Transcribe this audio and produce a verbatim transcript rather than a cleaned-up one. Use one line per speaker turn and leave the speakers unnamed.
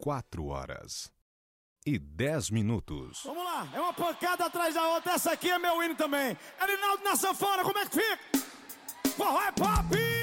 quatro horas e dez minutos.
Vamos lá, é uma pancada atrás da outra. Essa aqui é meu hino também. Erinaldo na sanfona, como é que fica? Forró é pop!